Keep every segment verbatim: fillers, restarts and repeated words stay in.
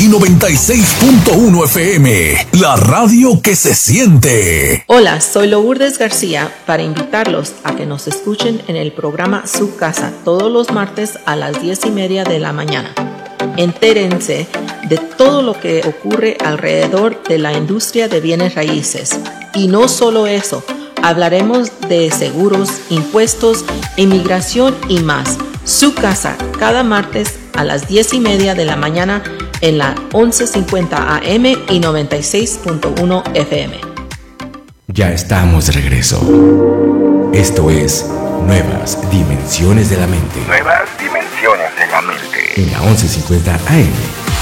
y noventa y seis punto uno F M, la radio que se siente. Hola, soy Lourdes García para invitarlos a que nos escuchen en el programa Su Casa todos los martes a las diez y media de la mañana. Entérense de todo lo que ocurre alrededor de la industria de bienes raíces. Y no solo eso, hablaremos de seguros, impuestos, inmigración y más. Su Casa, cada martes a las diez y media de la mañana en la once cincuenta A M y noventa y seis punto uno F M. Ya estamos de regreso. Esto es Nuevas Dimensiones de la Mente. Nuevas Dimensiones de la Mente. En la once cincuenta A M.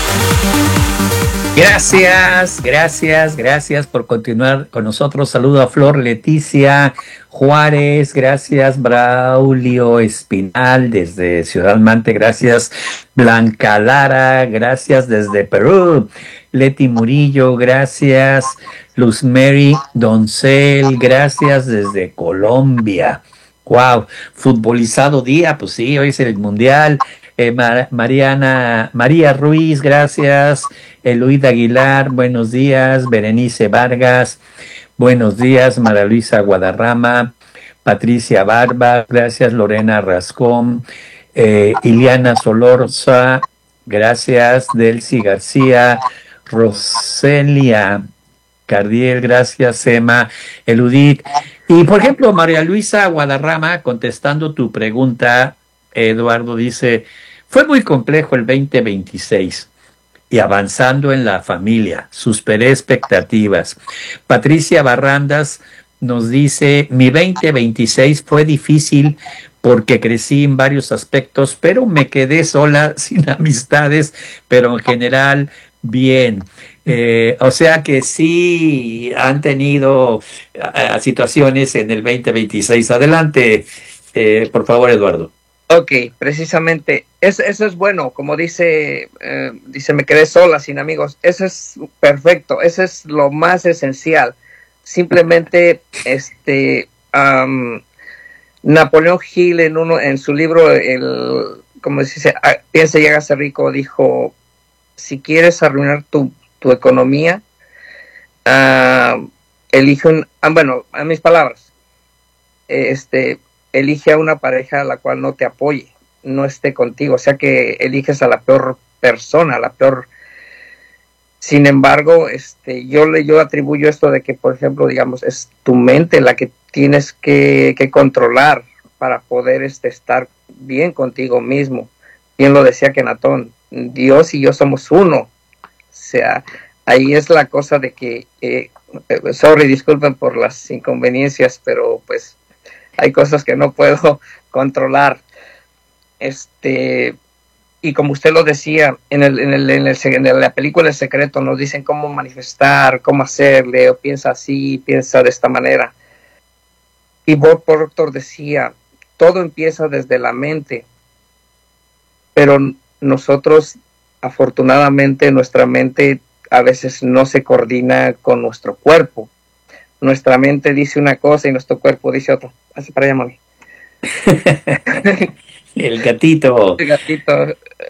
Gracias, gracias, gracias por continuar con nosotros. Saludo a Flor Leticia Juárez, gracias Braulio Espinal desde Ciudad Mante, gracias Blanca Lara, gracias desde Perú, Leti Murillo, gracias Luz Mary Doncel, gracias desde Colombia. Wow, futbolizado día, pues sí, hoy es el Mundial. Eh, Mar- Mariana, María Ruiz, gracias. Eloída Aguilar, buenos días. Berenice Vargas, buenos días. María Luisa Guadarrama, Patricia Barba, gracias. Lorena Rascón, eh, Iliana Solorza, gracias. Delcy García, Roselia Cardiel, gracias. Emma Eludit. Y por ejemplo, María Luisa Guadarrama, contestando tu pregunta, Eduardo dice: fue muy complejo el veinte veintiséis y avanzando en la familia, superé expectativas. Patricia Barrandas nos dice: mi veinte veintiséis fue difícil porque crecí en varios aspectos, pero me quedé sola, sin amistades, pero en general bien. Eh, o sea que sí han tenido uh, situaciones en el veinte veintiséis. Adelante, eh, por favor, Eduardo. Ok, precisamente, eso, eso es bueno, como dice, eh, dice, me quedé sola, sin amigos, eso es perfecto, eso es lo más esencial. Simplemente, este, um, Napoleón Hill en uno, en su libro, el, como dice, Piensa y hágase rico, dijo: si quieres arruinar tu, tu economía, uh, elige un, ah, bueno, a mis palabras, este, elige a una pareja a la cual no te apoye, no esté contigo, o sea que eliges a la peor persona, a la peor. Sin embargo, este, yo le yo atribuyo esto de que, por ejemplo, digamos, es tu mente la que tienes que, que controlar para poder este, estar bien contigo mismo. Bien lo decía Kenatón, Dios y yo somos uno. O sea, ahí es la cosa de que, eh, sorry, disculpen por las inconveniencias, pero pues hay cosas que no puedo controlar. Este, y como usted lo decía, en, el, en, el, en, el, en la película El Secreto nos dicen cómo manifestar, cómo hacerle, o piensa así, piensa de esta manera. Y Bob Proctor decía, todo empieza desde la mente, pero nosotros, afortunadamente, nuestra mente a veces no se coordina con nuestro cuerpo. Nuestra mente dice una cosa y nuestro cuerpo dice otra. Así para allá, mami. El gatito. El gatito.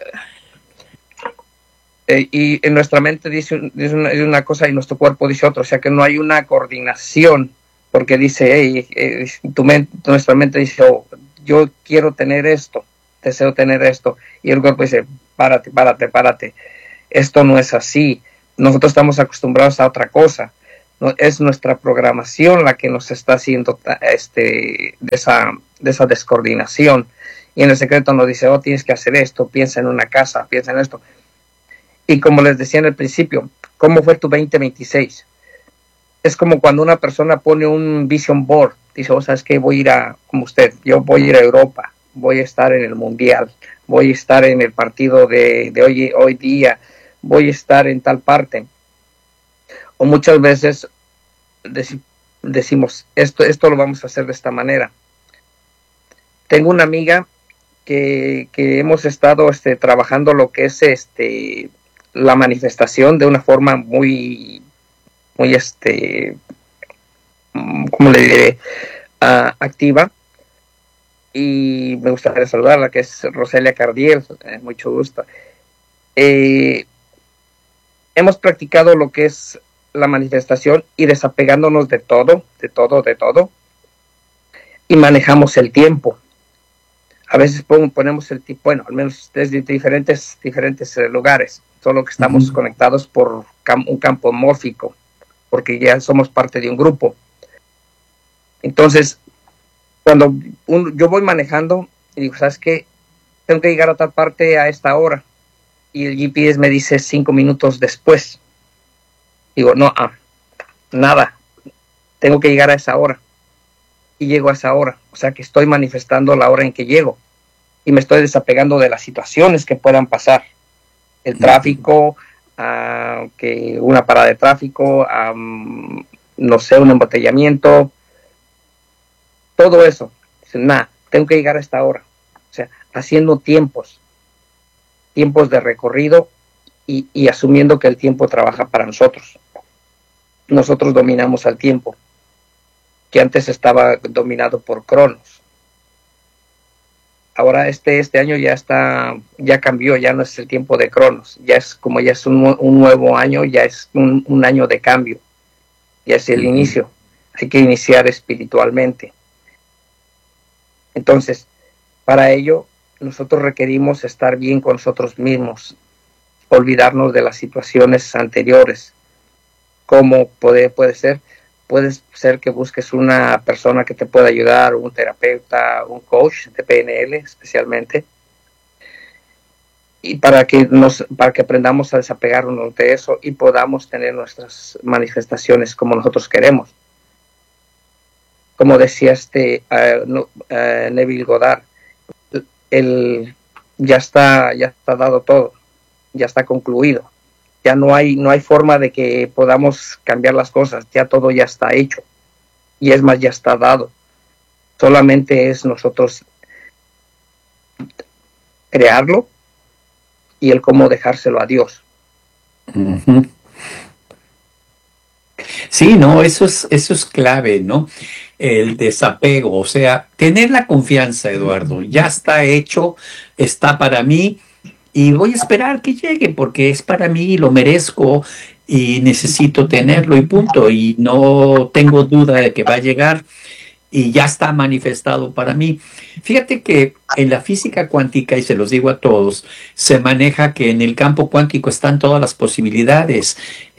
Eh, y en nuestra mente dice, dice, una, dice una cosa y nuestro cuerpo dice otra. O sea que no hay una coordinación, porque dice, hey, eh, tu mente, nuestra mente dice, oh, yo quiero tener esto, deseo tener esto. Y el cuerpo dice, párate, párate, párate. Esto no es así. Nosotros estamos acostumbrados a otra cosa. No, es nuestra programación la que nos está haciendo este, de, esa, de esa descoordinación. Y en El Secreto nos dice, oh, tienes que hacer esto, piensa en una casa, piensa en esto. Y como les decía en el principio, ¿cómo fue tu veinte veintiséis? Es como cuando una persona pone un vision board, dice, oh, ¿sabes qué? Voy a ir a, como usted, yo voy a ir a Europa, voy a estar en el Mundial, voy a estar en el partido de, de hoy, hoy día, voy a estar en tal parte. O muchas veces dec- decimos, esto, esto lo vamos a hacer de esta manera. Tengo una amiga que, que hemos estado este, trabajando lo que es este, la manifestación de una forma muy, muy, este, ¿cómo le diré? Uh, activa. Y me gustaría saludarla, que es Roselia Cardiel, eh, mucho gusto. Eh, hemos practicado lo que es la manifestación y desapegándonos de todo, de todo, de todo, y manejamos el tiempo. A veces ponemos el tiempo, bueno, al menos desde diferentes, diferentes lugares, solo que estamos uh-huh. conectados por cam- un campo mórfico, porque ya somos parte de un grupo. Entonces, cuando un, yo voy manejando y digo, ¿sabes qué? Tengo que llegar a tal parte a esta hora. Y el G P S me dice cinco minutos después. Digo, no, ah, nada. Tengo que llegar a esa hora. Y llego a esa hora. O sea que estoy manifestando la hora en que llego. Y me estoy desapegando de las situaciones que puedan pasar. El tráfico, uh, que una parada de tráfico, um, no sé, un embotellamiento. Todo eso. Nada, tengo que llegar a esta hora. O sea, haciendo tiempos. Tiempos de recorrido y, y asumiendo que el tiempo trabaja para nosotros. Nosotros dominamos al tiempo, que antes estaba dominado por Cronos. Ahora este, este año ya está, ya cambió, ya no es el tiempo de Cronos, ya es como ya es un, un nuevo año, ya es un, un año de cambio, ya es el uh-huh. inicio. Hay que iniciar espiritualmente. Entonces, para ello, nosotros requerimos estar bien con nosotros mismos, olvidarnos de las situaciones anteriores. ¿Cómo puede, puede ser? Puede ser que busques una persona que te pueda ayudar, un terapeuta, un coach de P N L especialmente, y para que, nos, para que aprendamos a desapegarnos de eso y podamos tener nuestras manifestaciones como nosotros queremos. Como decía este uh, no, uh, Neville Goddard, el, ya está, ya está dado todo, ya está concluido. Ya no hay, no hay forma de que podamos cambiar las cosas, ya todo ya está hecho. Y es más, ya está dado. Solamente es nosotros crearlo y el cómo dejárselo a Dios. Uh-huh. Sí, no, eso es, eso es clave, ¿no? El desapego, o sea, tener la confianza, Eduardo, ya está hecho, está para mí y voy a esperar que llegue porque es para mí, lo merezco y necesito tenerlo y punto, y no tengo duda de que va a llegar y ya está manifestado para mí. Fíjate que en la física cuántica, y se los digo a todos, se maneja que en el campo cuántico están todas las posibilidades,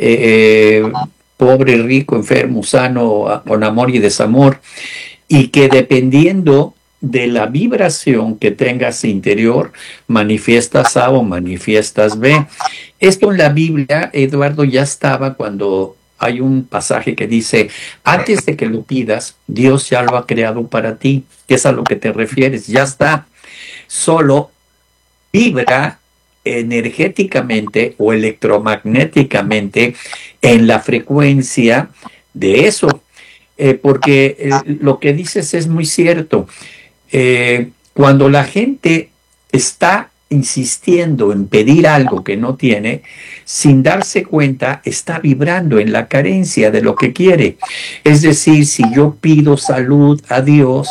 eh, eh, pobre, rico, enfermo, sano, con amor y desamor, y que dependiendo de la vibración que tengas interior, manifiestas A o manifiestas B. Esto en la Biblia, Eduardo, ya estaba cuando hay un pasaje que dice, antes de que lo pidas, Dios ya lo ha creado para ti, que es a lo que te refieres, ya está. Solo vibra energéticamente o electromagnéticamente en la frecuencia de eso, eh, porque eh, lo que dices es muy cierto. Eh, cuando la gente está insistiendo en pedir algo que no tiene, sin darse cuenta, está vibrando en la carencia de lo que quiere. Es decir, si yo pido salud a Dios,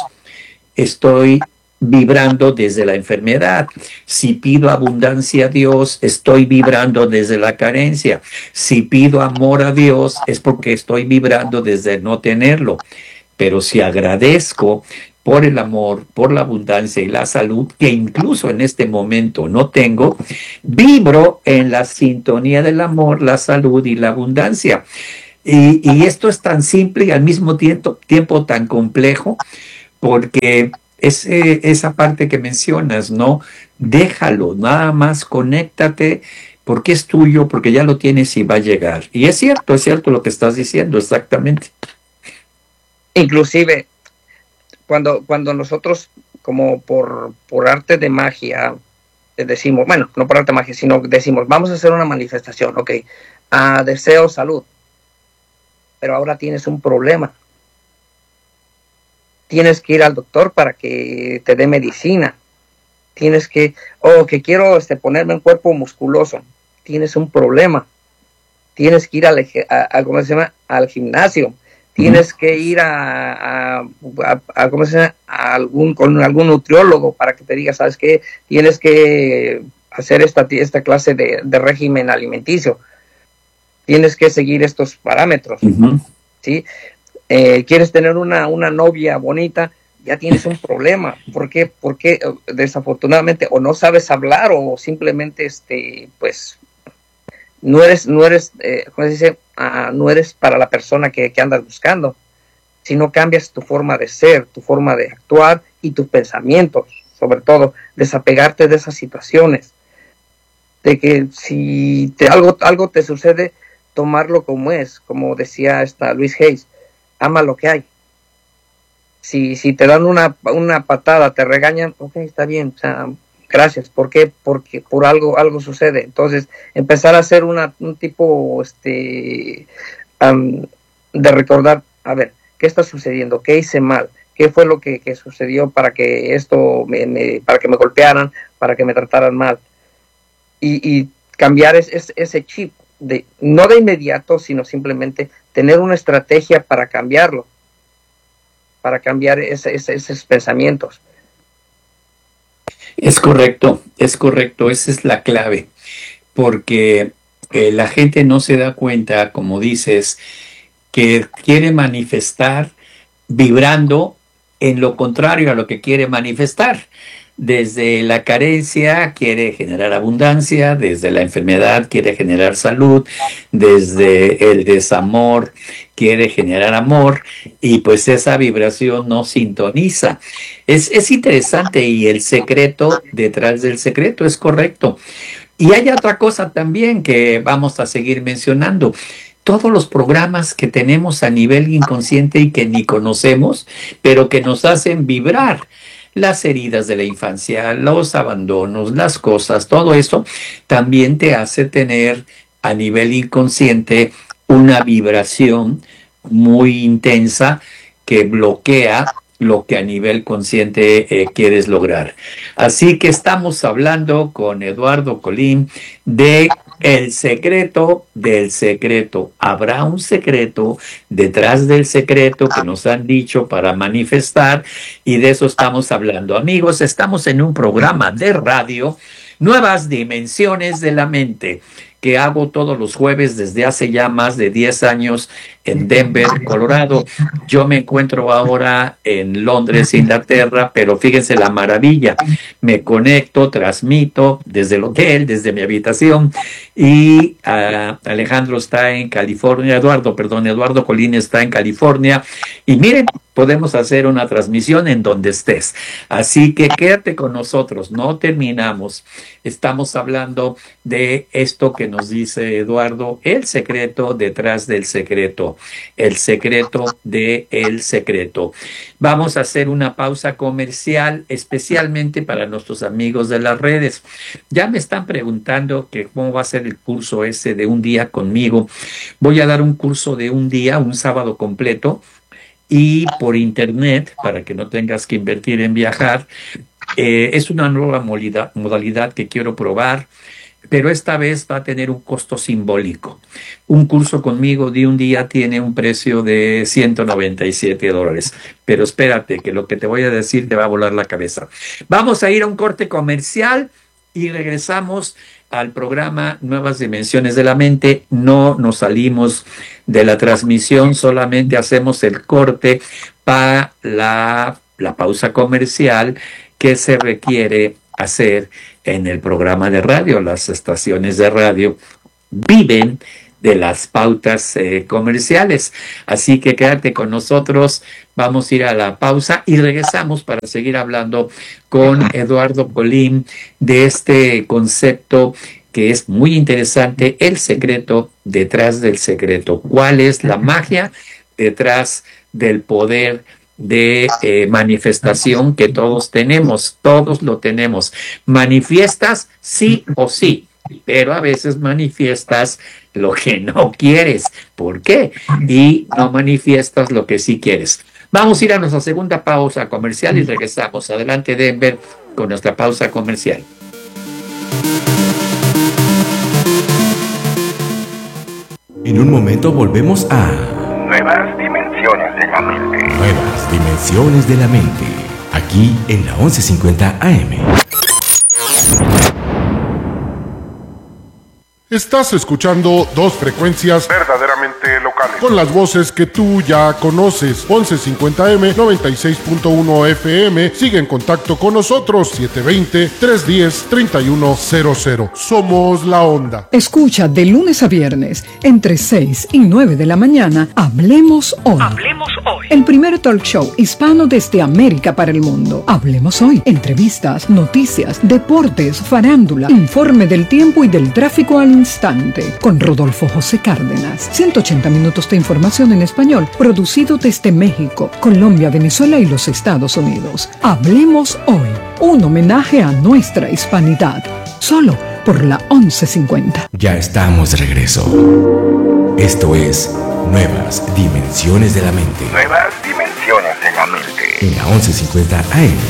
estoy vibrando desde la enfermedad. Si pido abundancia a Dios, estoy vibrando desde la carencia. Si pido amor a Dios, es porque estoy vibrando desde no tenerlo. Pero si agradezco por el amor, por la abundancia y la salud, que incluso en este momento no tengo, vibro en la sintonía del amor, la salud y la abundancia. Y, y esto es tan simple y al mismo tiempo, tiempo tan complejo, porque es eh, esa parte que mencionas, ¿no? Déjalo, nada más conéctate, porque es tuyo, porque ya lo tienes y va a llegar. Y es cierto, es cierto lo que estás diciendo, exactamente. Inclusive, cuando, cuando nosotros, como por, por arte de magia, decimos, bueno, no por arte de magia, sino decimos, vamos a hacer una manifestación, ok, uh, deseo salud, pero ahora tienes un problema. Tienes que ir al doctor para que te dé medicina. Tienes que, oh, que quiero este, ponerme un cuerpo musculoso. Tienes un problema. Tienes que ir al, a, a, ¿cómo se llama? Al gimnasio. Tienes que ir a, a, a, a, ¿cómo se llama? A algún, con algún nutriólogo para que te diga, ¿sabes qué? Tienes que hacer esta, esta clase de, de régimen alimenticio. tienes que seguir estos parámetros, uh-huh. ¿sí? Eh, quieres tener una, una novia bonita, ya tienes un problema. ¿Por qué? Porque desafortunadamente o no sabes hablar o simplemente, este, pues, no eres, no eres, eh, ¿cómo se dice? Uh, no eres para la persona que, que andas buscando. Si no cambias tu forma de ser, tu forma de actuar y tus pensamientos, sobre todo, desapegarte de esas situaciones. De que si te, algo, algo te sucede, tomarlo como es, como decía esta Luis Hayes, ama lo que hay. Si, si te dan una, una patada, te regañan, ok, está bien, o sea, gracias. ¿Por qué? Porque por algo, algo sucede. Entonces, empezar a hacer una, un tipo este, um, de recordar, a ver, ¿qué está sucediendo? ¿Qué hice mal? ¿Qué fue lo que, que sucedió para que esto, me, me, para que me golpearan, para que me trataran mal? Y, y cambiar es, es, ese chip, de, no de inmediato, sino simplemente tener una estrategia para cambiarlo, para cambiar ese, ese, esos pensamientos. Es correcto, es correcto, esa es la clave, porque eh, la gente no se da cuenta, como dices, que quiere manifestar vibrando en lo contrario a lo que quiere manifestar. Desde la carencia quiere generar abundancia, desde la enfermedad quiere generar salud, desde el desamor quiere generar amor, y pues esa vibración no sintoniza. Es, es interesante, y el secreto detrás del secreto es correcto. Y hay otra cosa también que vamos a seguir mencionando. Todos los programas que tenemos a nivel inconsciente y que ni conocemos, pero que nos hacen vibrar. Las heridas de la infancia, los abandonos, las cosas, todo eso también te hace tener a nivel inconsciente una vibración muy intensa que bloquea lo que a nivel consciente eh, quieres lograr. Así que estamos hablando con Eduardo Colín de el secreto del secreto. Habrá un secreto detrás del secreto que nos han dicho para manifestar, y de eso estamos hablando. Amigos, estamos en un programa de radio, Nuevas Dimensiones de la Mente, que hago todos los jueves desde hace ya más de diez años en Denver, Colorado. Yo me encuentro ahora en Londres, Inglaterra, pero fíjense la maravilla. Me conecto, transmito desde el hotel, desde mi habitación, y uh, Alejandro está en California, Eduardo, perdón, Eduardo Colín está en California, y miren, podemos hacer una transmisión en donde estés. Así que quédate con nosotros, no terminamos. Estamos hablando de esto que nos dice Eduardo, el secreto detrás del secreto, el secreto de el secreto. Vamos a hacer una pausa comercial, especialmente para nuestros amigos de las redes. Ya me están preguntando que cómo va a ser el curso ese de un día conmigo. Voy a dar un curso de un día, un sábado completo, y por internet, para que no tengas que invertir en viajar. Eh, es una nueva modalidad, modalidad que quiero probar, pero esta vez va a tener un costo simbólico. Un curso conmigo de un día tiene un precio de ciento noventa y siete dólares, pero espérate, que lo que te voy a decir te va a volar la cabeza. Vamos a ir a un corte comercial y regresamos al programa Nuevas Dimensiones de la Mente. No nos salimos de la transmisión, solamente hacemos el corte para la, la pausa comercial que se requiere hacer en el programa de radio. Las estaciones de radio viven de las pautas eh, comerciales. Así que quédate con nosotros, vamos a ir a la pausa y regresamos para seguir hablando con Eduardo Colín de este concepto que es muy interesante, el secreto detrás del secreto. ¿Cuál es la magia detrás del poder de eh, manifestación que todos tenemos? Todos lo tenemos. Manifiestas sí o sí, pero a veces manifiestas lo que no quieres. ¿Por qué? Y no manifiestas lo que sí quieres. Vamos a ir a nuestra segunda pausa comercial y regresamos. Adelante, Denver, con nuestra pausa comercial. En un momento volvemos a Nuevas Dimensiones de la Mente. Nuevas Dimensiones de la Mente, aquí en la once cincuenta A M. Estás escuchando dos frecuencias verdaderamente locales, con las voces que tú ya conoces. once cincuenta eme, noventa y seis punto uno efe eme. Sigue en contacto con nosotros. siete dos cero, tres uno cero, tres uno cero cero. Somos La Onda. Escucha de lunes a viernes entre seis y nueve de la mañana. Hablemos hoy. Hablemos hoy. El primer talk show hispano desde América para el mundo. Hablemos hoy. Entrevistas, noticias, deportes, farándula, informe del tiempo y del tráfico al instante. Con Rodolfo José Cárdenas. ciento ochenta minutos de información en español, producido desde México, Colombia, Venezuela y los Estados Unidos. Hablemos hoy. Un homenaje a nuestra hispanidad. Solo por la once cincuenta. Ya estamos de regreso. Esto es Nuevas Dimensiones de la Mente. Nuevas Dimensiones de la Mente. En la once cincuenta A M.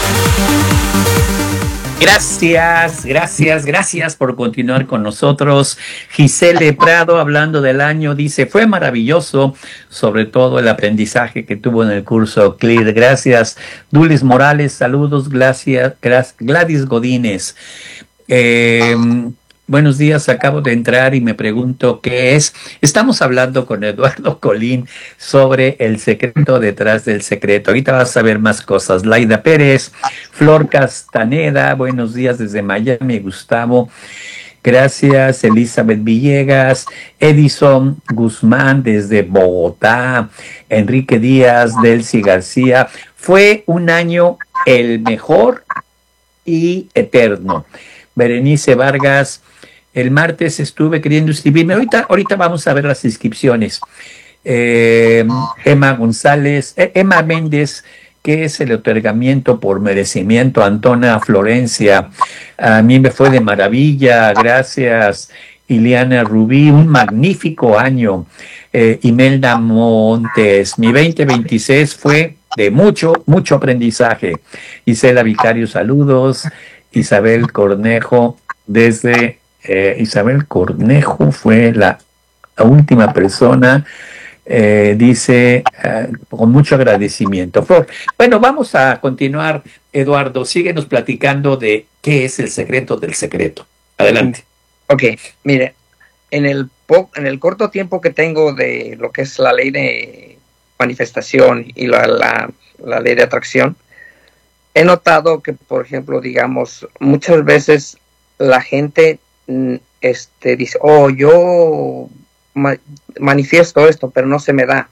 Gracias, gracias, gracias por continuar con nosotros. Gisele Prado, hablando del año, dice, fue maravilloso, sobre todo el aprendizaje que tuvo en el curso CLEAR. Gracias. Dulis Morales, saludos. Gracias. Gladys Godínez. Eh, buenos días, acabo de entrar y me pregunto qué es. Estamos hablando con Eduardo Colín sobre el secreto detrás del secreto. Ahorita vas a ver más cosas. Laida Pérez, Flor Castaneda, buenos días desde Miami, Gustavo. Gracias, Elizabeth Villegas, Edison Guzmán desde Bogotá, Enrique Díaz, Delcy García. Fue un año el mejor y eterno. Berenice Vargas, el martes estuve queriendo inscribirme. Ahorita, ahorita vamos a ver las inscripciones. Eh, Emma González, eh, Emma Méndez, ¿qué es el otorgamiento por merecimiento? Antona Florencia, a mí me fue de maravilla, gracias. Ileana Rubí, un magnífico año. Eh, Imelda Montes, mi veinte veintiséis fue de mucho, mucho aprendizaje. Isela Vicario, saludos. Isabel Cornejo, desde eh, Isabel Cornejo fue la última persona, eh, dice, eh, con mucho agradecimiento. Flor, bueno, vamos a continuar, Eduardo, síguenos platicando de qué es el secreto del secreto. Adelante. Ok, mire, en el, po en el corto tiempo que tengo de lo que es la ley de manifestación y la, la, la ley de atracción, he notado que, por ejemplo, digamos, muchas veces la gente este, dice, oh, yo ma manifiesto esto, pero no se me da.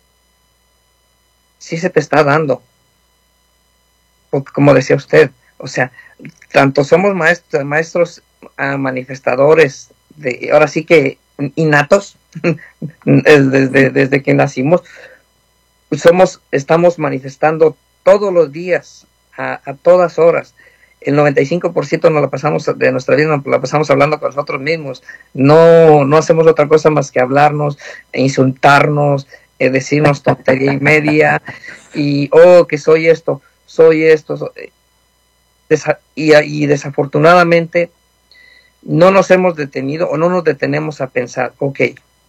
Sí se te está dando. Porque, como decía usted, o sea, tanto somos maestros, maestros uh, manifestadores, de, ahora sí que innatos, desde, desde que nacimos, somos, estamos manifestando todos los días, A, a todas horas. El noventa y cinco por ciento nos la pasamos de nuestra vida, nos la pasamos hablando con nosotros mismos. No, no hacemos otra cosa más que hablarnos, e insultarnos, eh, decirnos tontería y media, y oh, que soy esto, soy esto. Soy, desa y, y desafortunadamente no nos hemos detenido o no nos detenemos a pensar, ok,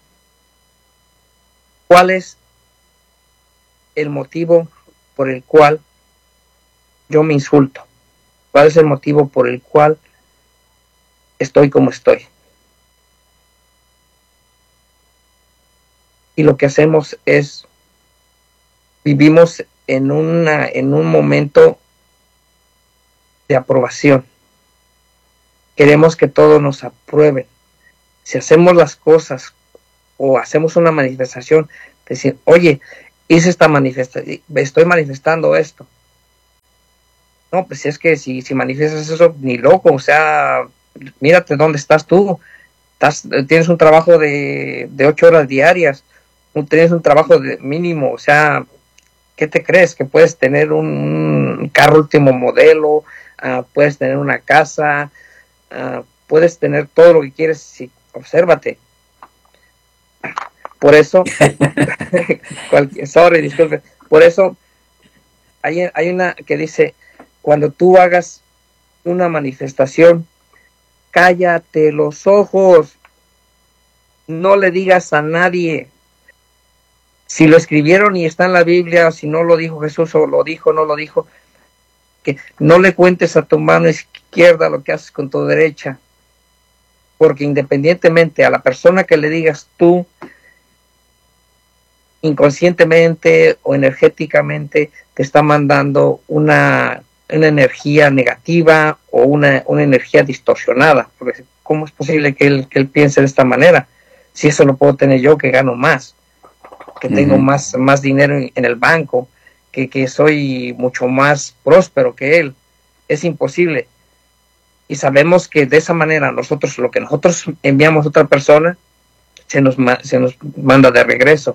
¿cuál es el motivo por el cual yo me insulto? ¿Cuál es el motivo por el cual estoy como estoy? Y lo que hacemos es, vivimos en, una, en un momento de aprobación. Queremos que todos nos aprueben. Si hacemos las cosas o hacemos una manifestación, decir, oye, hice esta manifestación, estoy manifestando esto. No, pues es que si, si manifiestas eso, ni loco, o sea, mírate dónde estás tú. Estás, tienes un trabajo de, de ocho horas diarias, tienes un trabajo de mínimo, o sea, ¿qué te crees? Que puedes tener un, un carro último modelo, uh, puedes tener una casa, uh, puedes tener todo lo que quieres, sí, obsérvate. Por eso, cualquier, sorry, disculpe, por eso hay, hay una que dice, cuando tú hagas una manifestación, cállate los ojos, no le digas a nadie. Si lo escribieron y está en la Biblia, o si no lo dijo Jesús, o lo dijo, no lo dijo, que no le cuentes a tu mano izquierda lo que haces con tu derecha. Porque independientemente a la persona que le digas tú, inconscientemente o energéticamente te está mandando una, una energía negativa o una, una energía distorsionada. Porque ¿cómo es posible que él, que él piense de esta manera? Si eso lo puedo tener yo, que gano más, que uh-huh. tengo más, más dinero en, en el banco, que, que soy mucho más próspero que él. Es imposible. Y sabemos que de esa manera nosotros, lo que nosotros enviamos a otra persona, se nos, se nos manda de regreso.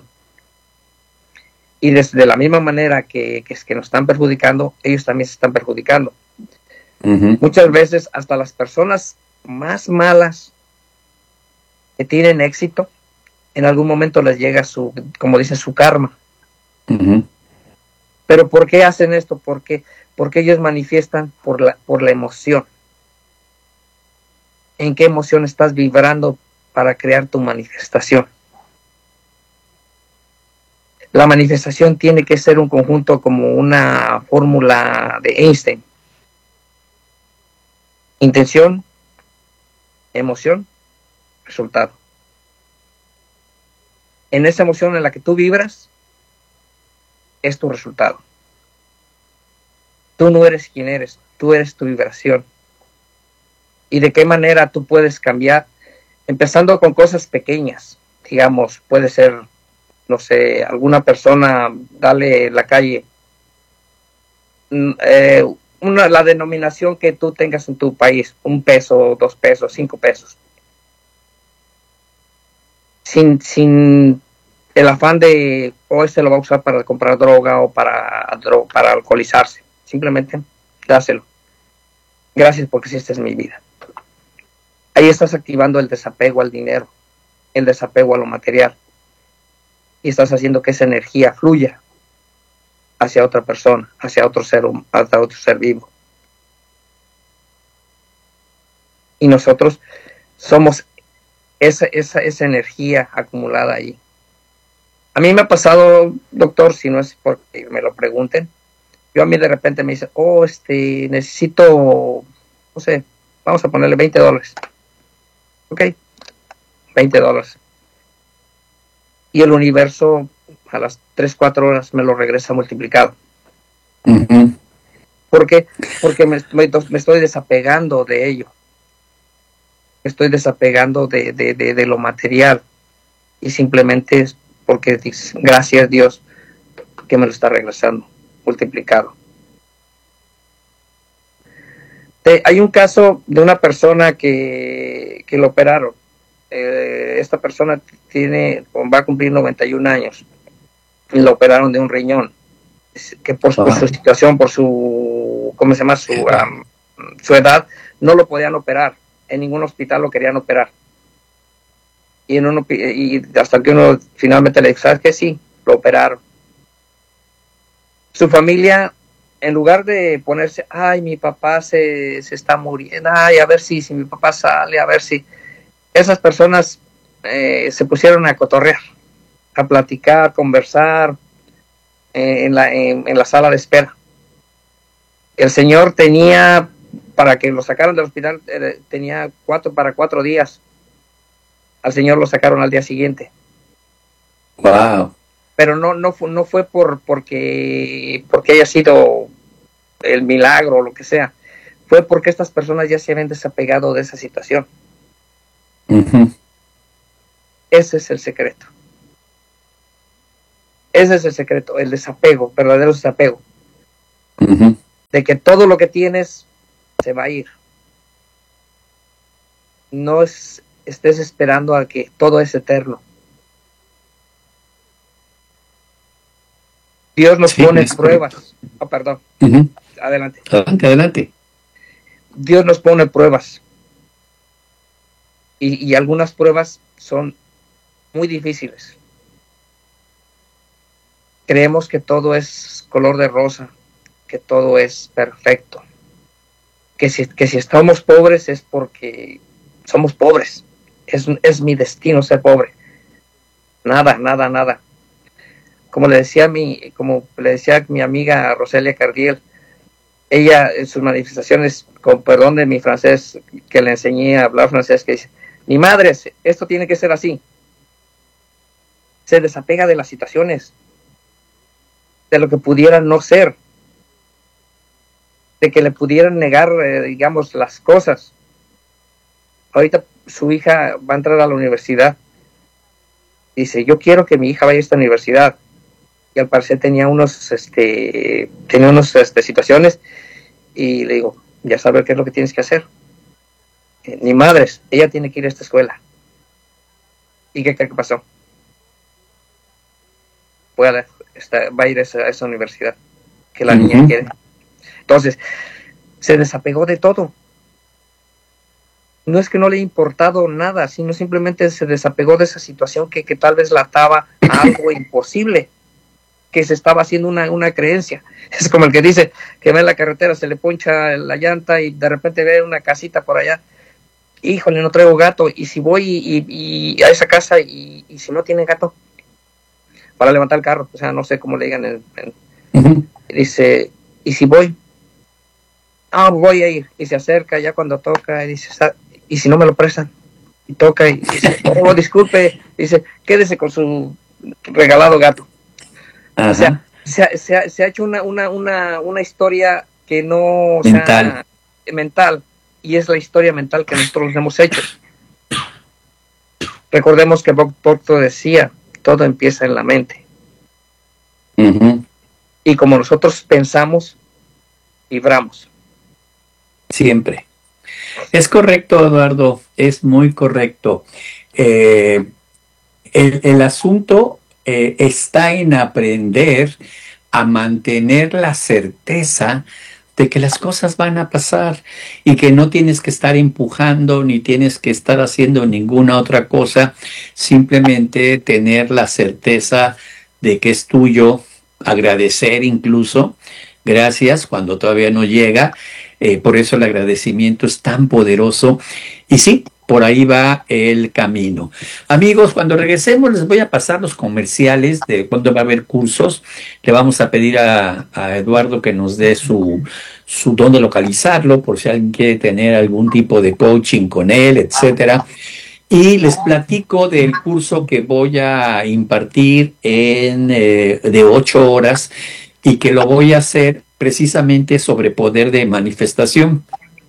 Y desde la misma manera que, que, que nos están perjudicando, ellos también se están perjudicando. Uh-huh. Muchas veces hasta las personas más malas que tienen éxito, en algún momento les llega su, como dicen, su karma. Uh-huh. Pero ¿por qué hacen esto? Porque, porque ellos manifiestan por la, por la emoción. ¿En qué emoción estás vibrando para crear tu manifestación? La manifestación tiene que ser un conjunto como una fórmula de Einstein. Intención, emoción, resultado. En esa emoción en la que tú vibras, es tu resultado. Tú no eres quien eres, tú eres tu vibración. ¿Y de qué manera tú puedes cambiar? Empezando con cosas pequeñas. Digamos, puede ser, no sé, alguna persona, dale la calle, eh, una, la denominación que tú tengas en tu país, un peso, dos pesos, cinco pesos. Sin, sin el afán de, o oh, este lo va a usar para comprar droga o para, para alcoholizarse. Simplemente dáselo. Gracias porque si esta es mi vida. Ahí estás activando el desapego al dinero, el desapego a lo material. Y estás haciendo que esa energía fluya hacia otra persona, hacia otro ser, hacia otro ser vivo. Y nosotros somos esa, esa, esa energía acumulada ahí. A mí me ha pasado, doctor, si no es porque me lo pregunten, yo a mí de repente me dicen, oh, este, necesito, no sé, vamos a ponerle veinte dólares. Ok, veinte dólares. Y el universo a las tres, cuatro horas me lo regresa multiplicado. Uh-huh. ¿Por qué? Porque me, me, me estoy desapegando de ello. Me estoy desapegando de, de, de, de lo material. Y simplemente es porque gracias a Dios que me lo está regresando multiplicado. Te, hay un caso de una persona que, que lo operaron. Eh, esta persona tiene, va a cumplir noventa y un años y lo operaron de un riñón que por, por su situación, por su, ¿cómo se llama? Su, um, su edad, no lo podían operar, en ningún hospital lo querían operar y, en uno, y hasta que uno finalmente le dijo, ¿sabes qué? Sí, lo operaron. Su familia, en lugar de ponerse, ay, mi papá se, se está muriendo, ay, a ver si, si mi papá sale, a ver si... Esas personas eh, se pusieron a cotorrear, a platicar, conversar eh, en, la, en, en la sala de espera. El señor tenía, para que lo sacaran del hospital, eh, tenía cuatro para cuatro días. Al señor lo sacaron al día siguiente. Wow. Pero no, no, no fue por porque, porque haya sido el milagro o lo que sea. Fue porque estas personas ya se habían desapegado de esa situación. Uh-huh. Ese es el secreto. Ese es el secreto, el desapego, verdadero desapego. Uh-huh. De que todo lo que tienes se va a ir. No es, estés esperando a que todo es eterno. Dios nos sí, pone pruebas. Oh, perdón. Uh-huh. Adelante. Adelante, adelante. Dios nos pone pruebas. Y, y algunas pruebas son muy difíciles. Creemos que todo es color de rosa, que todo es perfecto. Que si, que si estamos pobres es porque somos pobres. Es, es mi destino ser pobre. Nada, nada, nada. Como le decía a mi, como le decía a mi amiga Roselia Cardiel, ella en sus manifestaciones, con perdón de mi francés, que le enseñé a hablar francés, que dice, Ni madres, esto tiene que ser así. Se desapega de las situaciones, de lo que pudiera no ser, de que le pudieran negar, eh, digamos, las cosas. Ahorita su hija va a entrar a la universidad. Dice, yo quiero que mi hija vaya a esta universidad. Y al parecer tenía unos, este, tenía unas este, situaciones. Y le digo, ya sabes qué es lo que tienes que hacer. Eh, ni madres, ella tiene que ir a esta escuela. ¿Y qué qué pasó? Voy a la, esta, va a ir a esa, a esa universidad que la uh-huh. niña quiere. Entonces, se desapegó de todo. No es que no le haya importado nada, sino simplemente se desapegó de esa situación que, que tal vez la ataba a algo imposible, que se estaba haciendo una, una creencia. Es como el que dice que ve en la carretera, se le poncha la llanta y de repente ve una casita por allá. Híjole, no traigo gato. Y si voy y, y, y a esa casa y, y si no tiene gato, para levantar el carro, o sea, no sé cómo le digan. En, en, uh-huh. Dice, ¿y si voy? Ah, voy a ir. Y se acerca ya cuando toca y dice, ¿y si no me lo prestan? Y toca y dice, oh, disculpe, dice, quédese con su regalado gato. Uh-huh. O sea, se ha, se ha, se ha hecho una, una, una, una historia que no mental. Sea mental, y es la historia mental que nosotros hemos hecho. Recordemos que Bob Proctor decía, todo empieza en la mente. Uh-huh. Y como nosotros pensamos, vibramos. Siempre. Es correcto, Eduardo, es muy correcto. Eh, el, el asunto eh, está en aprender a mantener la certeza de que las cosas van a pasar y que no tienes que estar empujando ni tienes que estar haciendo ninguna otra cosa, simplemente tener la certeza de que es tuyo, agradecer incluso, gracias cuando todavía no llega. Eh, por eso el agradecimiento es tan poderoso. Y sí, por ahí va el camino. Amigos, cuando regresemos les voy a pasar los comerciales de cuándo va a haber cursos. Le vamos a pedir a, a Eduardo que nos dé su, su dónde localizarlo, por si alguien quiere tener algún tipo de coaching con él, etcétera. Y les platico del curso que voy a impartir en eh, de ocho horas y que lo voy a hacer precisamente sobre poder de manifestación.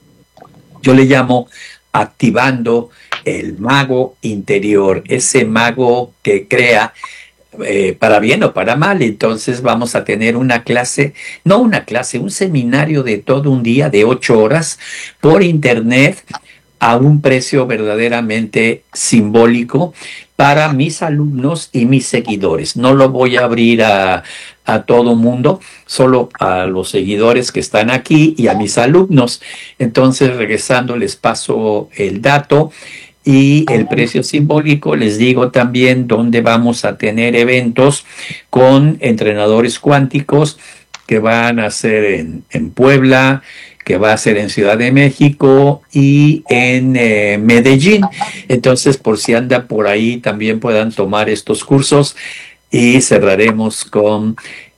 Yo le llamo activando el mago interior, ese mago que crea eh, para bien o para mal. Entonces vamos a tener una clase, no una clase, un seminario de todo un día de ocho horas por internet a un precio verdaderamente simbólico para mis alumnos y mis seguidores. No lo voy a abrir a, a todo mundo, solo a los seguidores que están aquí y a mis alumnos. Entonces, regresando, les paso el dato y el precio simbólico. Les digo también dónde vamos a tener eventos con entrenadores cuánticos que van a ser en, en Puebla, que va a ser en Ciudad de México y en eh, Medellín. Entonces, por si anda por ahí, también puedan tomar estos cursos. Y cerraremos con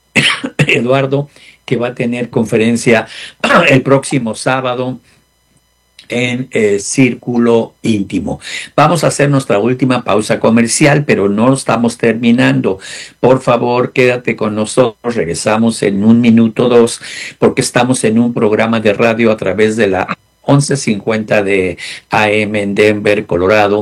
Eduardo, que va a tener conferencia el próximo sábado en eh, Círculo Íntimo. Vamos a hacer nuestra última pausa comercial, pero no estamos terminando. Por favor, quédate con nosotros. Regresamos en un minuto dos, porque estamos en un programa de radio a través de la once cincuenta de A M en Denver, Colorado,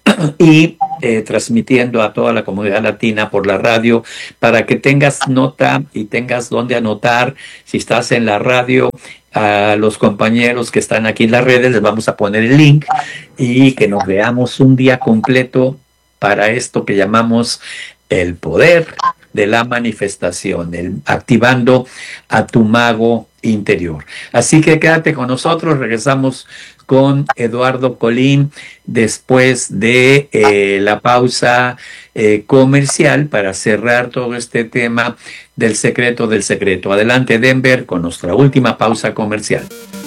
y eh, transmitiendo a toda la comunidad latina por la radio, para que tengas nota y tengas dónde anotar. Si estás en la radio, a los compañeros que están aquí en las redes les vamos a poner el link y que nos veamos un día completo para esto que llamamos el poder de la manifestación, el activando a tu mago interior. Así que quédate con nosotros, regresamos con Eduardo Colín después de eh, la pausa eh, comercial para cerrar todo este tema del secreto del secreto. Adelante, Denver, con nuestra última pausa comercial.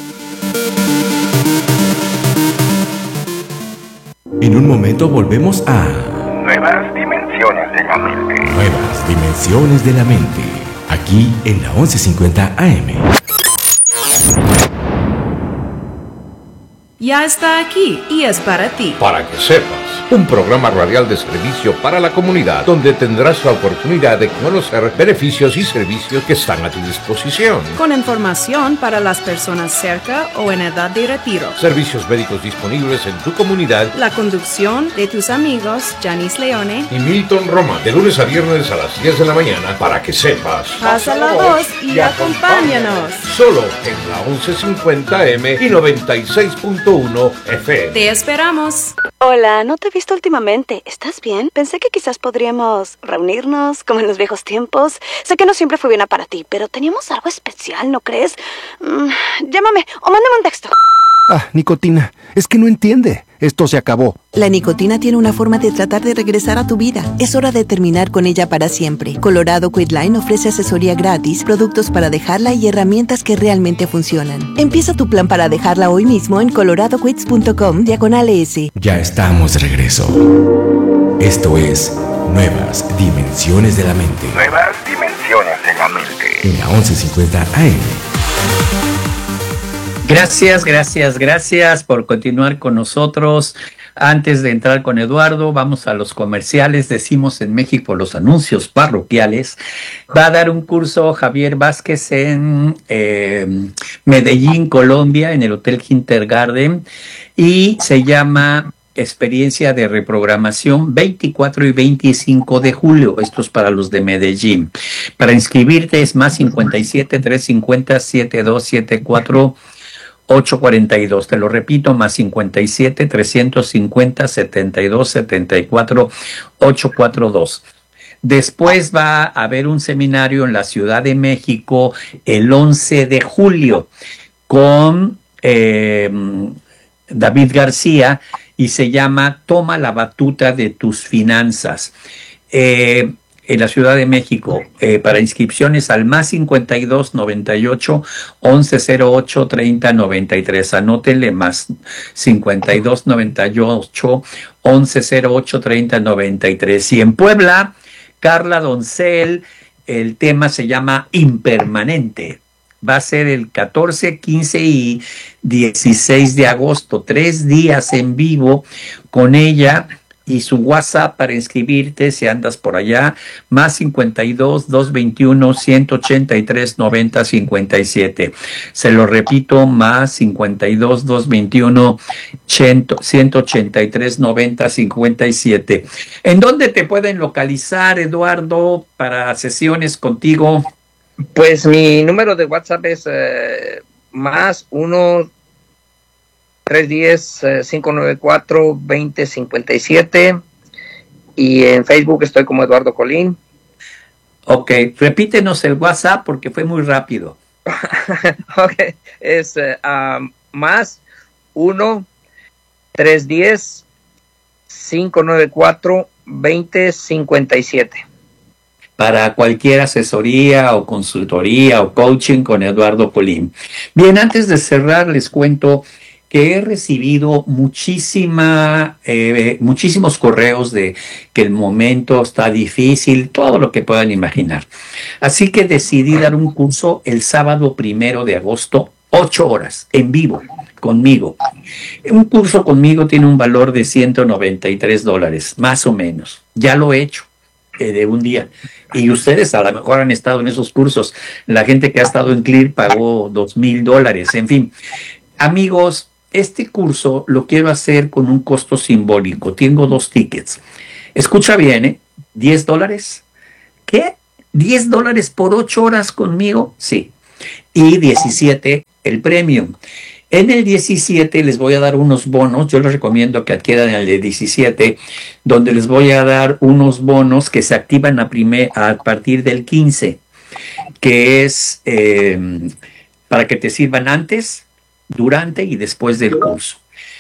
En un momento volvemos a Nuevas dimensiones de la mente. Nuevas dimensiones de la mente, aquí en la once cincuenta A M. ya está aquí y es para ti. Para que sepas, un programa radial de servicio para la comunidad, donde tendrás la oportunidad de conocer beneficios y servicios que están a tu disposición. Con información para las personas cerca o en edad de retiro. Servicios médicos disponibles en tu comunidad. La conducción de tus amigos Janice Leone y Milton Roma, de lunes a viernes a las diez de la mañana, para que sepas. Pasa la voz y acompáñanos. Solo en la once cincuenta eme y noventa y seis punto uno F M. Te esperamos. Hola, no te he visto últimamente. ¿Estás bien? Pensé que quizás podríamos reunirnos como en los viejos tiempos. Sé que no siempre fue bien para ti, pero teníamos algo especial, ¿no crees? Mm, llámame o mándame un texto. Ah, nicotina, es que no entiende. Esto se acabó. La nicotina tiene una forma de tratar de regresar a tu vida. Es hora de terminar con ella para siempre. Colorado Quitline ofrece asesoría gratis, productos para dejarla y herramientas que realmente funcionan. Empieza tu plan para dejarla hoy mismo en coloradoquits.com diagonal S. Ya estamos de regreso. Esto es Nuevas Dimensiones de la Mente. Nuevas Dimensiones de la Mente. En la once cincuenta A M. Gracias, gracias, gracias por continuar con nosotros. Antes de entrar con Eduardo, vamos a los comerciales. Decimos en México los anuncios parroquiales. Va a dar un curso Javier Vázquez en eh, Medellín, Colombia, en el Hotel Hintergarden, y se llama Experiencia de Reprogramación veinticuatro y veinticinco de julio. Esto es para los de Medellín. Para inscribirte es más cincuenta y siete, trescientos cincuenta, setenta y dos setenta y cuatro, ocho cuarenta y dos. Te lo repito, más cincuenta y siete, trescientos cincuenta, setenta y dos setenta y cuatro, ocho cuarenta y dos. Después va a haber un seminario en la Ciudad de México el once de julio con eh, David García, y se llama Toma la batuta de tus finanzas. Eh, en la Ciudad de México, eh, para inscripciones al más cincuenta y dos, noventa y ocho, once cero ocho, treinta, noventa y tres. Anótenle, más cincuenta y dos, noventa y ocho, once cero ocho, treinta, noventa y tres. Y en Puebla, Carla Doncel, el tema se llama Impermanente. Va a ser el catorce, quince y dieciséis de agosto, tres días en vivo con ella, y su WhatsApp para inscribirte si andas por allá, más cincuenta y dos, doscientos veintiuno, ciento ochenta y tres, noventa, cincuenta y siete. Se lo repito, más cincuenta y dos, doscientos veintiuno, ciento ochenta y tres, noventa, cincuenta y siete. ¿En dónde te pueden localizar, Eduardo, para sesiones contigo? Pues mi número de WhatsApp es eh, más uno tres uno cero, cinco nueve cuatro, dos cero cinco siete, y en Facebook estoy como Eduardo Colín. Ok, repítenos el WhatsApp porque fue muy rápido. Ok, es uh, más uno tres uno cero, cinco nueve cuatro, dos cero cinco siete. Para cualquier asesoría o consultoría o coaching con Eduardo Colín. Bien, antes de cerrar les cuento que he recibido muchísima, eh, muchísimos correos de que el momento está difícil, todo lo que puedan imaginar. Así que decidí dar un curso el sábado primero de agosto, ocho horas, en vivo, conmigo. Un curso conmigo tiene un valor de ciento noventa y tres dólares, más o menos. Ya lo he hecho. De un día, y ustedes a lo mejor han estado en esos cursos. La gente que ha estado en Clear pagó dos mil dólares. En fin, amigos, este curso lo quiero hacer con un costo simbólico. Tengo dos tickets. Escucha bien, ¿eh? ¿diez dólares? ¿Qué? ¿diez dólares por ocho horas conmigo? Sí. Y diecisiete el premium. En el diecisiete les voy a dar unos bonos. Yo les recomiendo que adquieran el de diecisiete, donde les voy a dar unos bonos que se activan a, primer, a partir del quince, que es eh, para que te sirvan antes, durante y después del curso.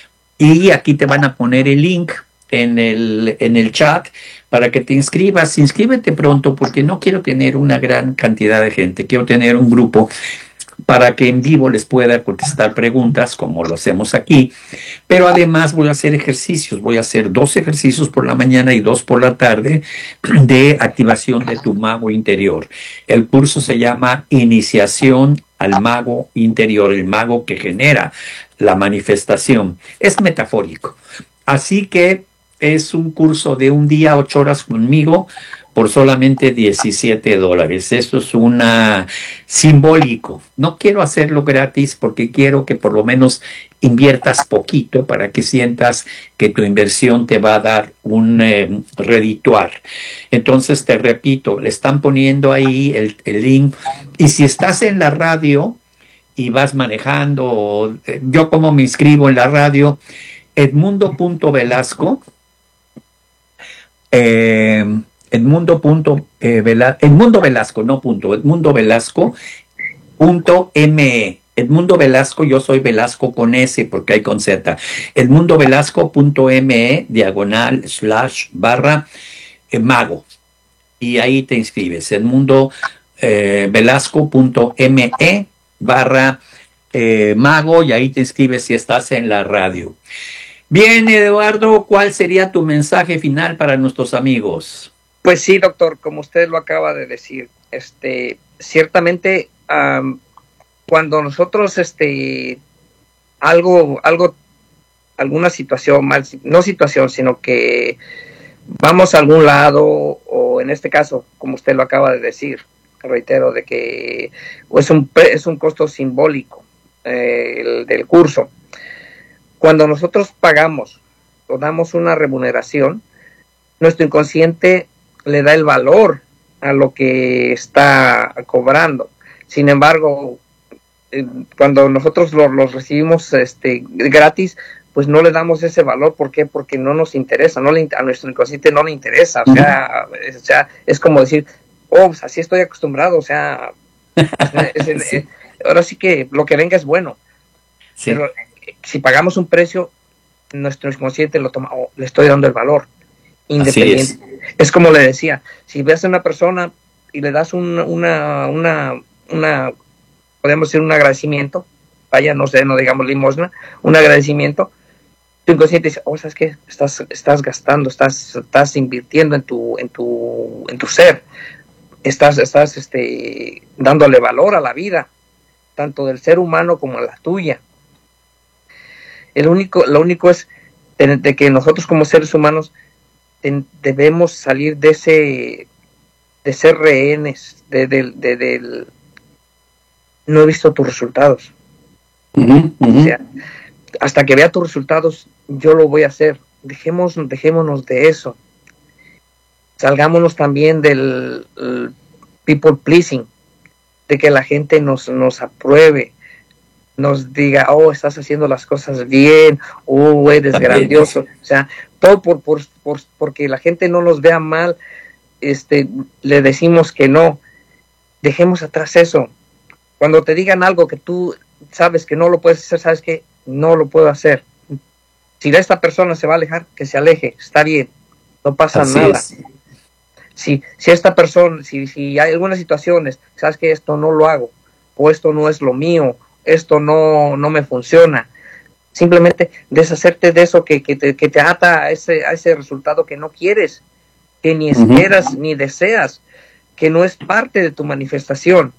Y aquí te van a poner el link en el, en el chat para que te inscribas. Inscríbete pronto porque no quiero tener una gran cantidad de gente. Quiero tener un grupo para que en vivo les pueda contestar preguntas como lo hacemos aquí, pero además voy a hacer ejercicios, voy a hacer dos ejercicios por la mañana y dos por la tarde de activación de tu mago interior. El curso se llama Iniciación al mago interior, el mago que genera la manifestación. Es metafórico. Así que es un curso de un día, ocho horas conmigo, por solamente diecisiete dólares. Eso es una simbólico. No quiero hacerlo gratis porque quiero que por lo menos inviertas poquito para que sientas que tu inversión te va a dar un eh, redituar. Entonces, te repito, le están poniendo ahí el, el link. Y si estás en la radio y vas manejando, eh, yo como me inscribo en la radio, Edmundo punto Velasco, eh, Edmundo punto eh, Vela, Edmundo Velasco, no punto, Edmundo Velasco punto me. Edmundo Velasco, yo soy Velasco con S porque hay con Z. Edmundo Velasco punto me, diagonal, slash, barra, eh, mago. Y ahí te inscribes. Edmundo eh, Velasco punto me, barra, eh, mago, y ahí te inscribes si estás en la radio. Bien, Eduardo, ¿cuál sería tu mensaje final para nuestros amigos? Pues sí, doctor, como usted lo acaba de decir, este, ciertamente um, cuando nosotros, este, algo, algo, alguna situación mal, no situación, sino que vamos a algún lado, o en este caso, como usted lo acaba de decir, reitero, de que es un, es un costo simbólico eh, el del curso. Cuando nosotros pagamos o damos una remuneración, nuestro inconsciente le da el valor a lo que está cobrando. Sin embargo, eh, cuando nosotros los lo recibimos este, gratis, pues no le damos ese valor. ¿Por qué? Porque no nos interesa, no le, a nuestro inconsciente no le interesa. O sea, uh-huh. es, o sea es como decir, oh, pues así estoy acostumbrado. O sea, es, es, sí. es, ahora sí que lo que venga es bueno. Sí. Pero si pagamos un precio, nuestro inconsciente lo toma, oh, le estoy dando el valor. Independiente. Es. es como le decía, si ves a una persona y le das un, una, una, una, podemos decir un agradecimiento, vaya, no sé, no digamos limosna, un agradecimiento, tu inconsciente dice, oh, ¿sabes qué? Estás, estás gastando, estás, estás invirtiendo en tu, en tu, en tu ser, estás, estás, este, dándole valor a la vida, tanto del ser humano como a la tuya. El único, lo único es de, de que nosotros como seres humanos de, debemos salir de ese, de ser rehenes, de, de, de, de, de no he visto tus resultados. Uh-huh, uh-huh. O sea, hasta que vea tus resultados, yo lo voy a hacer. Dejemos, dejémonos de eso. Salgámonos también del people pleasing, de que la gente nos, nos apruebe, nos diga, oh, estás haciendo las cosas bien, oh, eres también grandioso. O sea, todo por, por, por, porque la gente no nos vea mal, este, le decimos que no. Dejemos atrás eso. Cuando te digan algo que tú sabes que no lo puedes hacer, sabes que no lo puedo hacer. Si esta persona se va a alejar, que se aleje, está bien, no pasa Así nada. Es. Si, si esta persona, si, si hay algunas situaciones, sabes que esto no lo hago, o esto no es lo mío, esto no, no me funciona, simplemente deshacerte de eso que, que, te, que te ata a ese, a ese resultado que no quieres, que ni esperas uh-huh. ni deseas, que no es parte de tu manifestación.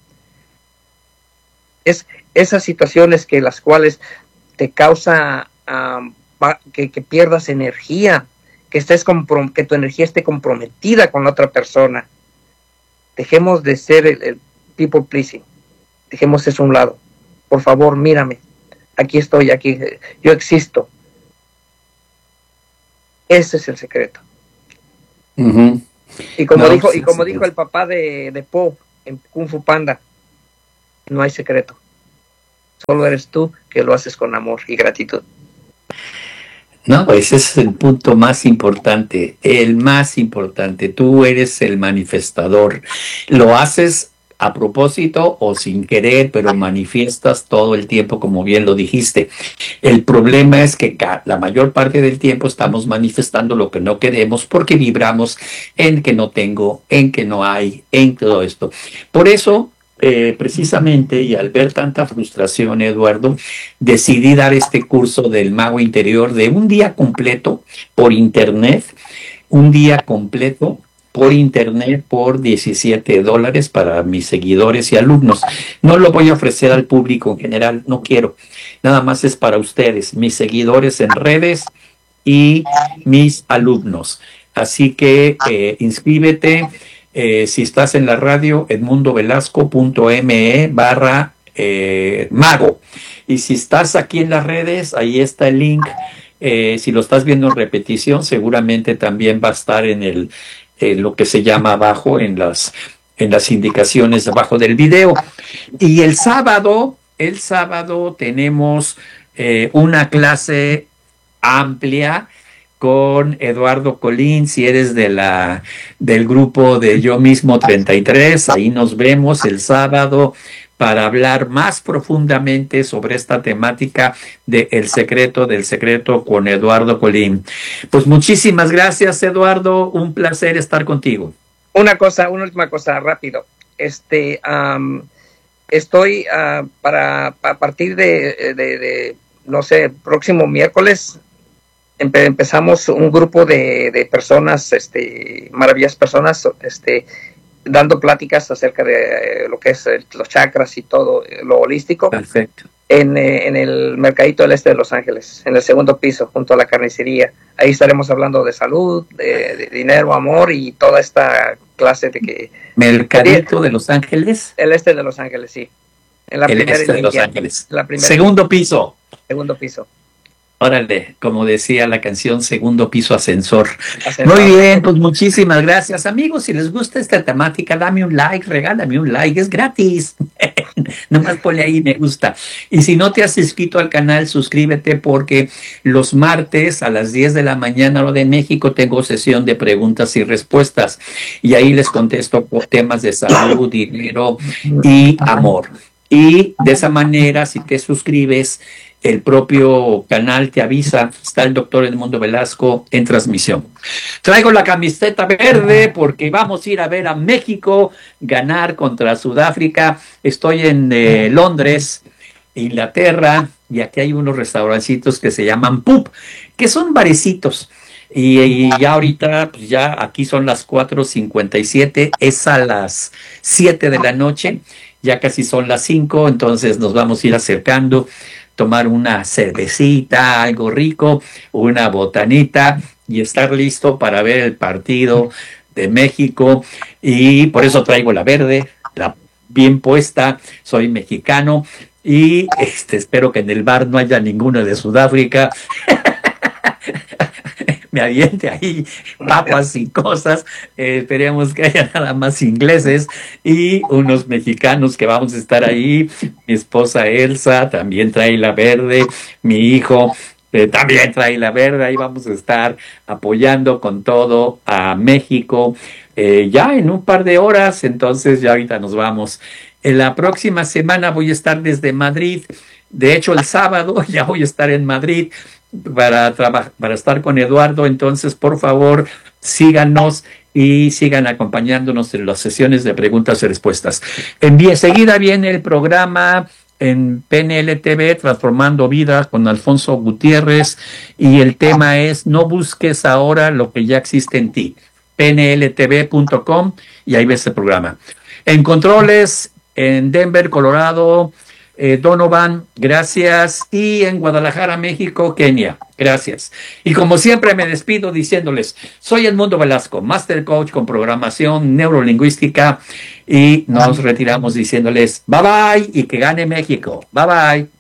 Es esas situaciones que las cuales te causa um, que, que pierdas energía, que estés comprom- que tu energía esté comprometida con la otra persona. Dejemos de ser el, el people pleasing, dejemos eso a un lado. Por favor, mírame, aquí estoy, aquí, yo existo. Ese es el secreto. Uh-huh. Y como no, dijo, sí, y como sí, dijo sí. el papá de, de Po en Kung Fu Panda, no hay secreto. Solo eres tú que lo haces con amor y gratitud. No, ese es el punto más importante, el más importante. Tú eres el manifestador. Lo haces a propósito o sin querer, pero manifiestas todo el tiempo, como bien lo dijiste. El problema es que la mayor parte del tiempo estamos manifestando lo que no queremos porque vibramos en que no tengo, en que no hay, en todo esto. Por eso, eh, precisamente, y al ver tanta frustración, Eduardo, decidí dar este curso del Mago Interior de un día completo por internet, un día completo por internet por diecisiete dólares para mis seguidores y alumnos. No lo voy a ofrecer al público en general, no quiero. Nada más es para ustedes, mis seguidores en redes y mis alumnos. Así que eh, inscríbete. Eh, si estás en la radio, edmundovelasco.me barra eh, mago. Y si estás aquí en las redes, ahí está el link. Eh, si lo estás viendo en repetición, seguramente también va a estar en el eh, lo que se llama abajo, en las, en las indicaciones abajo del video. Y el sábado, el sábado tenemos eh, una clase amplia con Eduardo Colín. Si eres de la del grupo de Yo Mismo treinta y tres, ahí nos vemos el sábado para hablar más profundamente sobre esta temática de El Secreto del Secreto con Eduardo Colín. Pues muchísimas gracias, Eduardo, un placer estar contigo. Una cosa, una última cosa, rápido. Este, um, estoy uh, para a partir de, de, de, no sé, próximo miércoles, Empe empezamos un grupo de, de personas, este, maravillosas personas, este, dando pláticas acerca de eh, lo que es eh, los chakras y todo, eh, lo holístico. Perfecto. En, eh, en el Mercadito del Este de Los Ángeles, en el segundo piso, junto a la carnicería. Ahí estaremos hablando de salud, de, de dinero, amor y toda esta clase de que... ¿Mercadito de Los Ángeles? El Este de Los Ángeles, sí. En la el primera Este de Los línea, Ángeles. La primera segundo línea. piso. Segundo piso. Órale, como decía la canción, segundo piso ascensor. Ascensor. Muy bien, pues muchísimas gracias, amigos. Si les gusta esta temática, dame un like, regálame un like, es gratis. Nomás ponle ahí me gusta. Y si no te has inscrito al canal, suscríbete, porque los martes a las diez de la mañana, hora de México, tengo sesión de preguntas y respuestas. Y ahí les contesto por temas de salud, dinero y amor. Y de esa manera, si te suscribes, el propio canal te avisa, está el doctor Edmundo Velasco en transmisión. Traigo la camiseta verde porque vamos a ir a ver a México ganar contra Sudáfrica. Estoy en eh, Londres, Inglaterra, y aquí hay unos restaurancitos que se llaman pub, que son barecitos. Y, y ya ahorita, pues ya aquí son las cuatro cincuenta y siete, es a las siete de la noche, ya casi son las cinco, entonces nos vamos a ir acercando, tomar una cervecita, algo rico, una botanita y estar listo para ver el partido de México. Y por eso traigo la verde, la bien puesta, soy mexicano y este, espero que en el bar no haya ninguno de Sudáfrica. Me aviente ahí papas y cosas. Eh, esperemos que haya nada más ingleses y unos mexicanos que vamos a estar ahí. Mi esposa Elsa también trae la verde, mi hijo eh, también trae la verde. Ahí vamos a estar apoyando con todo a México eh, ya en un par de horas. Entonces ya ahorita nos vamos. En la próxima semana voy a estar desde Madrid. De hecho, el sábado ya voy a estar en Madrid para trabajar, para estar con Eduardo. Entonces, por favor, síganos y sigan acompañándonos en las sesiones de preguntas y respuestas. Enseguida viene el programa en P N L T V, Transformando Vidas, con Alfonso Gutiérrez, y el tema es: no busques ahora lo que ya existe en ti. P N L T V punto com, y ahí ves el programa. En controles, en Denver, Colorado, Eh, Donovan, gracias. Y en Guadalajara, México, Kenia, gracias. Y como siempre me despido diciéndoles, soy Edmundo Velasco, Master Coach con programación neurolingüística, y nos retiramos diciéndoles bye bye y que gane México. Bye bye.